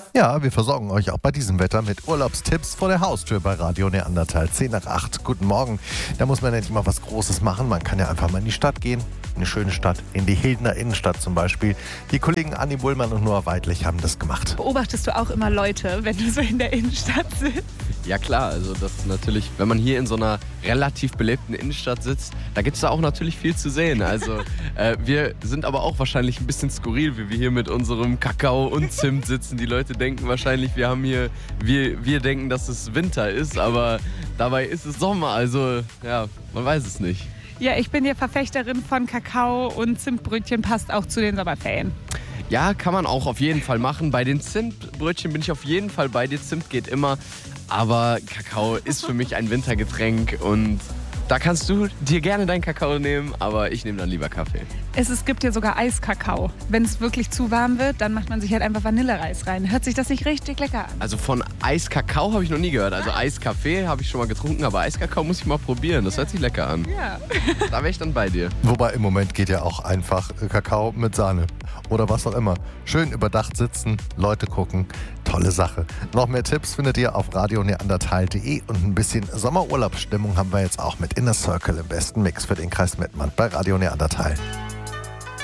Ja, wir versorgen euch auch bei diesem Wetter mit Urlaubstipps vor der Haustür bei Radio Neandertal 10 nach 8. Guten Morgen. Da muss man ja nicht mal was Großes machen. Man kann ja einfach mal in die Stadt gehen. Eine schöne Stadt, in die Hildener Innenstadt zum Beispiel. Die Kollegen Anni Bullmann und Noah Weidlich haben das gemacht. Beobachtest du auch immer Leute, wenn du so in der Innenstadt sitzt? Ja klar, also das ist natürlich, wenn man hier in so einer relativ belebten Innenstadt sitzt, da gibt es da auch natürlich viel zu sehen. Also wir sind aber auch wahrscheinlich ein bisschen skurril, wie wir hier mit unserem Kakao und Zimt sitzen. Die Leute denken wahrscheinlich, wir denken, dass es Winter ist, aber dabei ist es Sommer. Also ja, man weiß es nicht. Ja, ich bin ja Verfechterin von Kakao und Zimtbrötchen, passt auch zu den Sommerferien. Ja, kann man auch auf jeden Fall machen. Bei den Zimtbrötchen bin ich auf jeden Fall bei dir. Zimt geht immer. Aber Kakao ist für mich ein Wintergetränk und da kannst du dir gerne deinen Kakao nehmen, aber ich nehme dann lieber Kaffee. Es gibt ja sogar Eiskakao. Wenn es wirklich zu warm wird, dann macht man sich halt einfach Vanillereis rein. Hört sich das nicht richtig lecker an? Also von Eiskakao habe ich noch nie gehört. Also Eiskaffee habe ich schon mal getrunken, aber Eiskakao muss ich mal probieren. Das hört sich lecker an. Ja. Da wäre ich dann bei dir. Wobei im Moment geht ja auch einfach Kakao mit Sahne oder was auch immer. Schön überdacht sitzen, Leute gucken, tolle Sache. Noch mehr Tipps findet ihr auf radioneandertal.de und ein bisschen Sommerurlaubsstimmung haben wir jetzt auch mit Inner Circle im besten Mix für den Kreis Mettmann bei Radio Neandertal.